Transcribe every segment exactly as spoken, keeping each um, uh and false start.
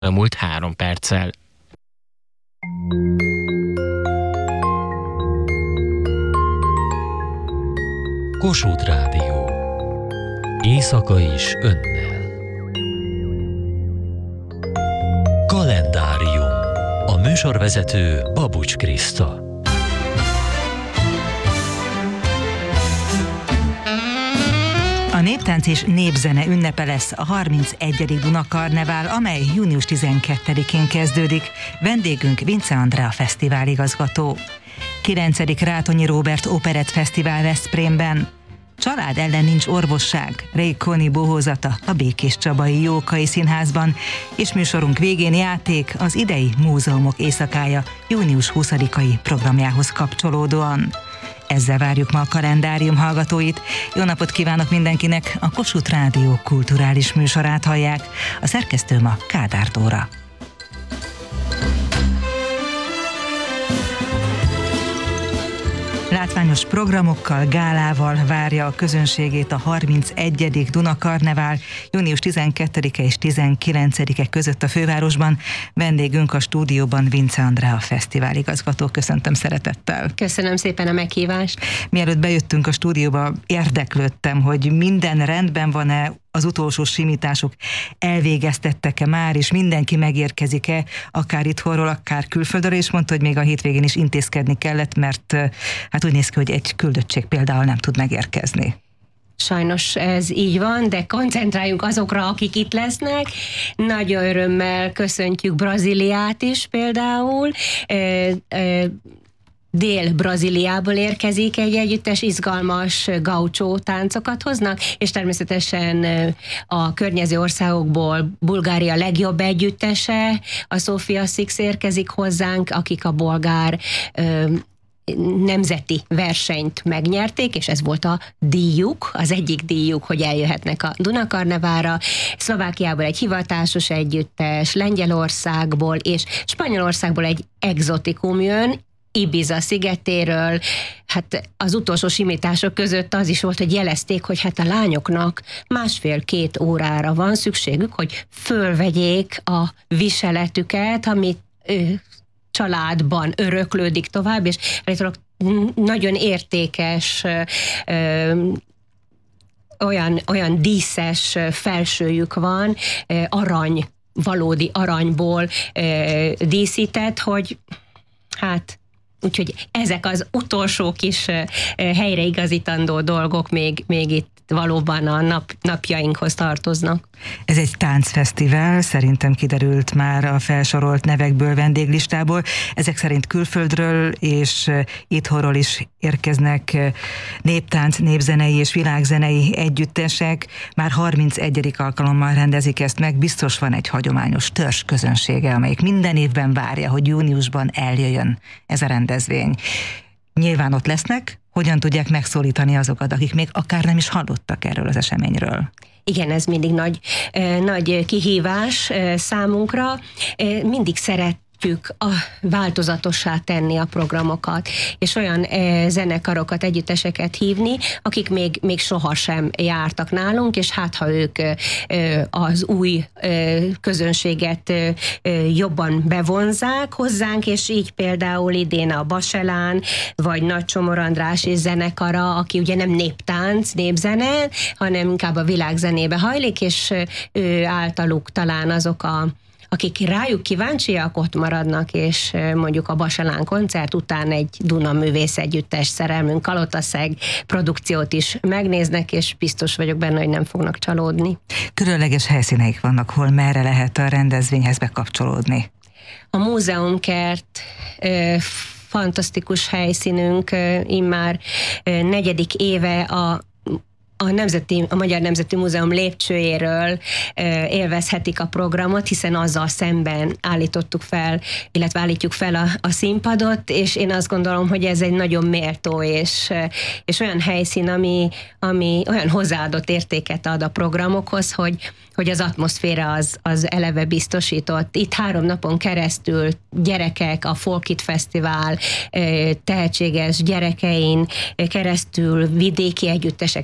elmúlt három perccel. Kossuth Rádió. Éjszaka is önnel. Kalendárium. A műsorvezető Babucs Kriszta. A néptánc és népzene ünnepe lesz a harmincegyedik Dunakarnevál, amely június tizenkettedikén kezdődik. Vendégünk Vince Andrea fesztivál igazgató. kilencedik Rátonyi Róbert Operett Fesztivál Veszprémben. Család ellen nincs orvosság, Ray Coney bohózata a Békés Csabai Jókai Színházban, és műsorunk végén játék az idei Múzeumok Éjszakája június huszadikai programjához kapcsolódóan. Ezzel várjuk ma a kalendárium hallgatóit. Jó napot kívánok mindenkinek! A Kossuth Rádió kulturális műsorát hallják. A szerkesztő ma Kádár Dóra. Látványos programokkal, gálával várja a közönségét a harmincegyedik Dunakarnevál június tizenkettedike és tizenkilencedike között a fővárosban. Vendégünk a stúdióban Vince Andrea fesztivál igazgató. Köszöntöm szeretettel. Köszönöm szépen a meghívást. Mielőtt bejöttünk a stúdióba, érdeklődtem, hogy minden rendben van-e, az utolsó simítások elvégeztettek-e már, és mindenki megérkezik-e, akár itthonról, akár külföldről, és mondta, hogy még a hétvégén is intézkedni kellett, mert hát úgy néz ki, hogy egy küldöttség például nem tud megérkezni. Sajnos ez így van, de koncentráljunk azokra, akik itt lesznek. Nagy örömmel köszöntjük Brazíliát is például. E, e, Dél-Brazíliából érkezik egy együttes, izgalmas gauchó táncokat hoznak, és természetesen a környező országokból Bulgária legjobb együttese, a Sofia Six érkezik hozzánk, akik a bolgár ö, nemzeti versenyt megnyerték, és ez volt a díjuk, az egyik díjuk, hogy eljöhetnek a Dunakarnevára. Szlovákiából egy hivatásos együttes, Lengyelországból és Spanyolországból egy egzotikum jön, Ibiza szigetéről. Hát az utolsó simítások között az is volt, hogy jelezték, hogy hát a lányoknak másfél-két órára van szükségük, hogy fölvegyék a viseletüket, amit ő, családban öröklődik tovább, és nagyon értékes ö, olyan, olyan díszes felsőjük van, arany, valódi aranyból ö, díszített, hogy hát úgyhogy ezek az utolsó kis helyreigazítandó dolgok még, még itt valóban a nap, napjainkhoz tartoznak. Ez egy táncfesztivál, szerintem kiderült már a felsorolt nevekből, vendéglistából. Ezek szerint külföldről és itthonról is érkeznek néptánc, népzenei és világzenei együttesek. Már harmincegyedik alkalommal rendezik ezt meg. Biztos van egy hagyományos törzs közönsége, amelyik minden évben várja, hogy júniusban eljöjjön ez a rendezvény. Nyilván ott lesznek. Hogyan tudják megszólítani azokat, akik még akár nem is hallottak erről az eseményről? Igen, ez mindig nagy, nagy kihívás számunkra. Mindig szeret a változatossá tenni a programokat, és olyan e, zenekarokat, együtteseket hívni, akik még, még sohasem jártak nálunk, és hát ha ők e, az új e, közönséget e, jobban bevonzák hozzánk, és így például idén a Baselán, vagy Nagy Csomor András és zenekara, aki ugye nem néptánc, népzene, hanem inkább a világzenébe hajlik, és ő általuk talán azok a akik rájuk kíváncsiak, ott maradnak, és mondjuk a Baselán koncert után egy Duna művész együttes szerelmünk Kalotaszeg produkciót is megnéznek, és biztos vagyok benne, hogy nem fognak csalódni. Különleges helyszíneik vannak, hol merre lehet a rendezvényhez bekapcsolódni? A múzeumkert fantasztikus helyszínünk, immár negyedik éve a A, Nemzeti, a Magyar Nemzeti Múzeum lépcsőjéről e, élvezhetik a programot, hiszen azzal szemben állítottuk fel, illetve állítjuk fel a, a színpadot, és én azt gondolom, hogy ez egy nagyon méltó és, és olyan helyszín, ami, ami olyan hozzáadott értéket ad a programokhoz, hogy, hogy az atmoszféra az, az eleve biztosított. Itt három napon keresztül gyerekek, a Folkit Fesztivál e, tehetséges gyerekein keresztül vidéki együttesek, Nyíregyháza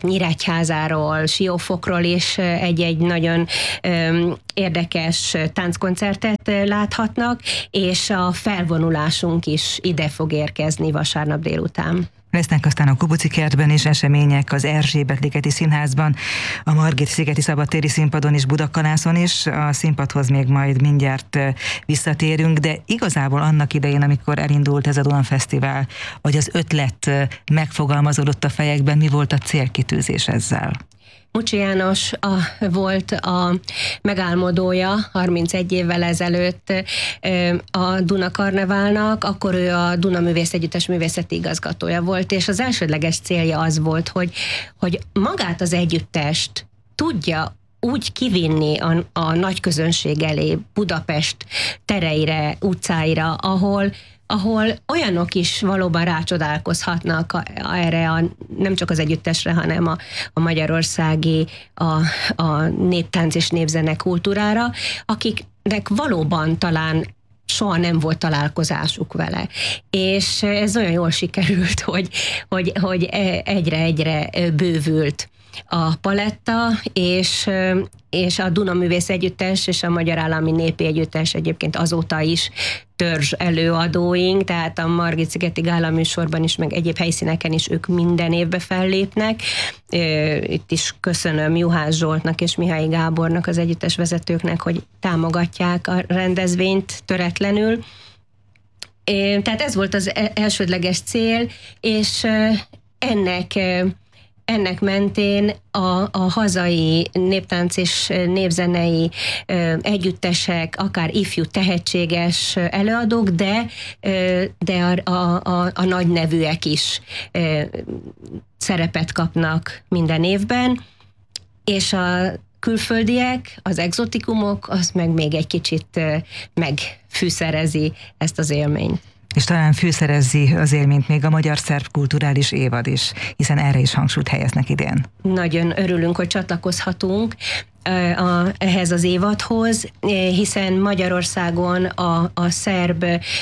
Nyíregyházáról, Siófokról is egy-egy nagyon érdekes tánckoncertet láthatnak, és a felvonulásunk is ide fog érkezni vasárnap délután. Lesznek aztán a Kubuci kertben is események, az Erzsébet-ligeti Színházban, a Margit-szigeti szabadtéri színpadon is, Budakalászon is. A színpadhoz még majd mindjárt visszatérünk, de igazából annak idején, amikor elindult ez a Duna Fesztivál, vagy az ötlet megfogalmazódott a fejekben, mi volt a célkitűzés ezzel? Mucsi János a, volt a megálmodója harmincegy évvel ezelőtt a Duna Karneválnak, akkor ő a Duna Művész Együttes művészeti igazgatója volt, és az elsődleges célja az volt, hogy, hogy magát az együttest tudja úgy kivinni a, a nagy közönség elé, Budapest tereire, utcáira, ahol ahol olyanok is valóban rácsodálkozhatnak a, a, erre a, nem csak az együttesre, hanem a, a magyarországi, a, a néptánc és népzene kultúrára, akiknek valóban talán soha nem volt találkozásuk vele. És ez olyan jól sikerült, hogy, hogy, hogy egyre-egyre bővült a paletta, és, és a Duna Művész Együttes és a Magyar Állami Népi Együttes egyébként azóta is törzs előadóink, tehát a Margit-szigeti gálaműsorban is, meg egyéb helyszíneken is ők minden évben fellépnek. Itt is köszönöm Juhász Zsoltnak és Mihály Gábornak, az együttes vezetőknek, hogy támogatják a rendezvényt töretlenül. Tehát ez volt az elsődleges cél, és ennek Ennek mentén a, a hazai néptánc és népzenei együttesek, akár ifjú tehetséges előadók, de, de a, a, a, a nagy nevűek is szerepet kapnak minden évben, és a külföldiek, az egzotikumok, az meg még egy kicsit megfűszerezi ezt az élményt. És talán fűszerezzi az élményt még a Magyar-Szerb Kulturális Évad is, hiszen erre is hangsúlyt helyeznek idén. Nagyon örülünk, hogy csatlakozhatunk a, ehhez az évadhoz, hiszen Magyarországon a, a szerb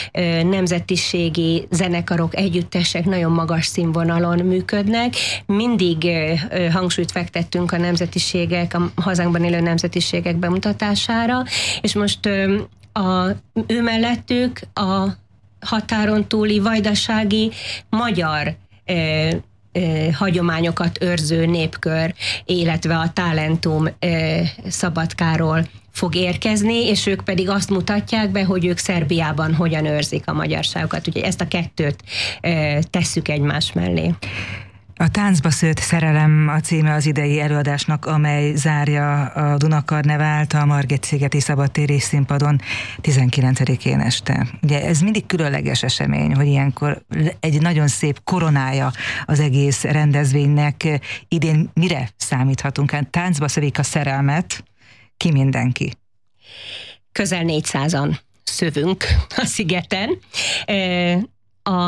nemzetiségi zenekarok, együttesek nagyon magas színvonalon működnek. Mindig hangsúlyt fektettünk a nemzetiségek, a hazánkban élő nemzetiségek bemutatására, és most a, ő mellettük a határon túli vajdasági magyar ö, ö, hagyományokat őrző népkör, illetve a Talentum ö, Szabadkáról fog érkezni, és ők pedig azt mutatják be, hogy ők Szerbiában hogyan őrzik a magyarságokat. Úgyhogy ezt a kettőt ö, tesszük egymás mellé. A Táncba szőtt szerelem a címe az idei előadásnak, amely zárja a Duna Karnevált a Margit-szigeti szabadtéri színpadon tizenkilencedikén este. Ugye ez mindig különleges esemény, hogy ilyenkor egy nagyon szép koronája az egész rendezvénynek. Idén mire számíthatunk? Hát táncba szövik a szerelmet, ki mindenki? Közel négyszázan szövünk a szigeten. A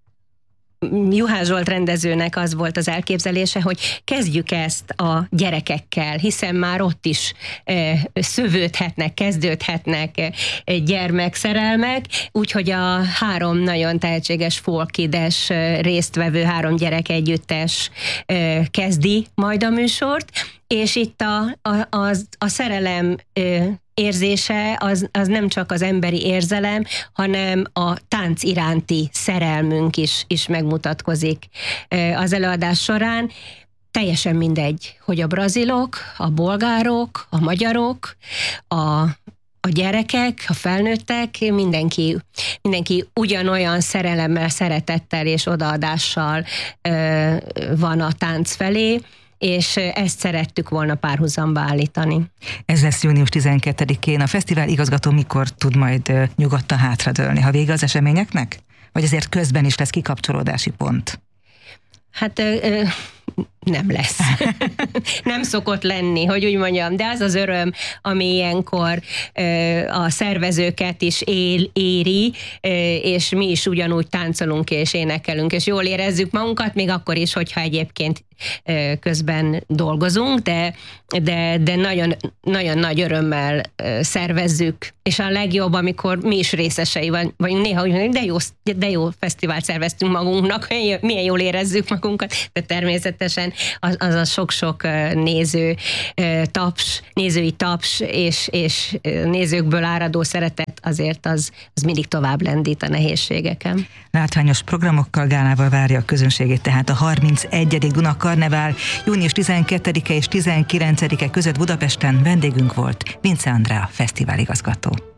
Juhász Zsolt rendezőnek az volt az elképzelése, hogy kezdjük ezt a gyerekekkel, hiszen már ott is e, szövődhetnek, kezdődhetnek e, gyermekszerelmek, úgyhogy a három nagyon tehetséges folkides e, résztvevő három gyerek együttes e, kezdi majd a műsort, és itt a, a, a, a szerelem e, érzése az, az nem csak az emberi érzelem, hanem a tánc iránti szerelmünk is, is megmutatkozik az előadás során. Teljesen mindegy, hogy a brazilok, a bolgárok, a magyarok, a, a gyerekek, a felnőttek, mindenki, mindenki ugyanolyan szerelemmel, szeretettel és odaadással ö, van a tánc felé, és ezt szerettük volna párhuzamba állítani. Ez lesz június tizenkettedikén. A fesztivál igazgató mikor tud majd nyugodtan hátradőlni? Ha vége az eseményeknek? Vagy azért közben is lesz kikapcsolódási pont? Hát ö, nem lesz. Nem szokott lenni, hogy úgy mondjam, de az az öröm, ami ilyenkor ö, a szervezőket is él, éri, ö, és mi is ugyanúgy táncolunk és énekelünk, és jól érezzük magunkat, még akkor is, hogyha egyébként közben dolgozunk, de, de, de nagyon, nagyon nagy örömmel szervezzük, és a legjobb, amikor mi is részesei vagyunk, néha úgy mondjuk, de jó, de jó fesztivált szerveztünk magunknak, milyen jól érezzük magunkat, de természetesen az, az a sok-sok néző taps, nézői taps és, és nézőkből áradó szeretet azért az, az mindig tovább lendít a nehézségeken. Látványos programokkal, gálával várja a közönségét tehát a harmincegyedik Dunakarnevál június tizenkettedike és tizenkilencedike között Budapesten. Vendégünk volt Vince Andrea fesztiváligazgató.